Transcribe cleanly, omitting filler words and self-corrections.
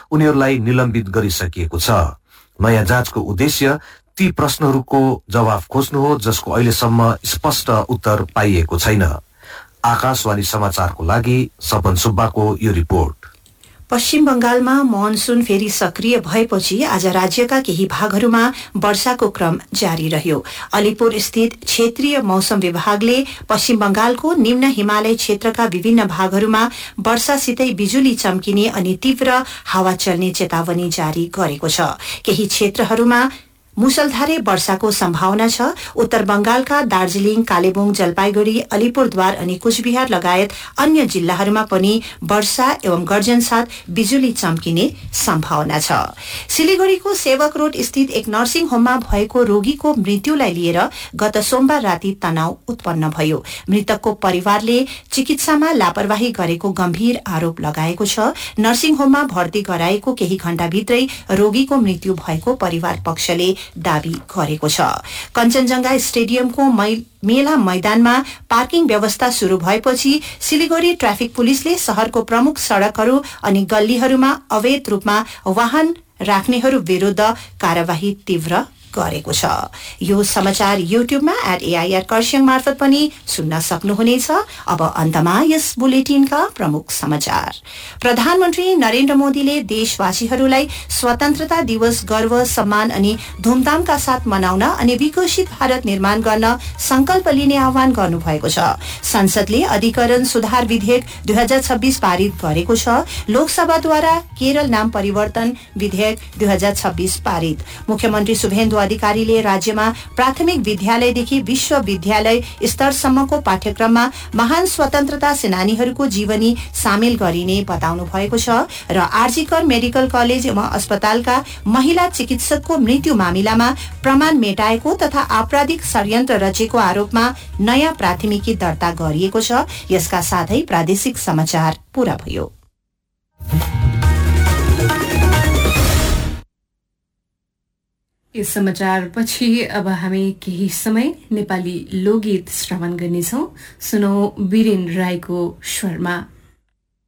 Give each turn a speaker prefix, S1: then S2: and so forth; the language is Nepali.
S1: उनीहरूलाई निलम्बित गरिसकिएको छ। नयाँ जाँचको उद्देश्य ती प्रश्नहरूको जवाफ खोज्नु हो जसको अहिलेसम्म स्पष्ट उत्तर पाइएको छैन। आकाशवाणी समाचारको लागि सपन सुब्बाको यो रिपोर्ट।
S2: पश्चिम बंगालमा मनसून फेरि सक्रिय भएपछि आज राज्यका केही भागहरूमा वर्षाको क्रम जारी रह्यो। अलिपुर स्थित क्षेत्रीय मौसम विभागले पश्चिम बंगालको निम्न हिमालय क्षेत्रका विभिन्न भागहरूमा वर्षासितै बिजुली चम्किने अनि तीव्र हावा चल्ने चेतावनी जारी गरेको छ। केही क्षेत्रहरूमा मुसलधारे वर्षाको सम्भावना छ। उत्तर बंगालका दार्जीलिङ, कालेबुङ, जलपाईगुड़ी, अलिपुरद्वार अनि कुचबिहार लगायत अन्य जिल्लाहरूमा पनि वर्षा एवं गर्जनसाथ बिजुली चम्किने सम्भावना छ। सिलिगुड़ीको सेवक रोड स्थित एक नर्सिङ होममा भएको रोगीको मृत्युलाई लिएर गत सोमबार राति तनाव उत्पन्न भयो। मृतकको परिवारले चिकित्सामा लापरवाही गरेको गम्भीर आरोप लगाएको छ। नर्सिङ होममा भर्ती गराएको केही घण्टाभित्रै रोगीको मृत्यु भएको परिवार पक्षले दावी गरेको छ। कञ्चनजंघा स्टेडियमको मेला मैदानमा पार्किङ व्यवस्था शुरू भएपछि सिलिगुड़ी ट्राफिक पुलिसले शहरको प्रमुख सड़कहरू अनि गल्लीहरूमा अवैध रूपमा वाहन राख्नेहरू विरूद्ध कार्यवाही तीव्र गरेको छ। यो समाचार युट्युबमा @AIR कर्स्याङ मार्फत पनि सुन्न सक्नुहुनेछ। अब अन्तमा यस बुलेटिनका प्रमुख समाचार। प्रधानमन्त्री नरेन्द्र मोदीले देशवासीहरूलाई स्वतन्त्रता दिवस गर्व, सम्मान अनि धूमधामका साथ मनाउन अनि विकसित भारत निर्माण गर्न संकल्प लिने आह्वान गर्नुभएको छ। संसदले अधिकरण सुधार विधेयक 2026 पारित गरेको छ। लोकसभाद्वारा केरल नाम परिवर्तन विधेयक 2026 पारित। मुख्यमन्त्री शुभेन्दु अधिकारीले राज्यमा प्राथमिक विद्यालयदेखि विश्वविद्यालय स्तरसम्मको पाठ्यक्रममा महान स्वतन्त्रता सेनानीहरूको जीवनी सामेल गरिने बताउनु भएको छ र आरजीकर मेडिकल कलेज एवं अस्पतालका महिला चिकित्सकको मृत्यु मामिलामा प्रमाण मेटाएको तथा आपराधिक षड्यन्त्र रचेको आरोपमा नयाँ प्राथमिकी दर्ता गरिएको छ। यसका साथै प्रादेशिक समाचार पूरा भयो।
S3: यस समाचारपछि अब हामी केही समय नेपाली लोकगीत श्रवण गर्नेछौं। सुनौ वीरेन राईको स्वरमा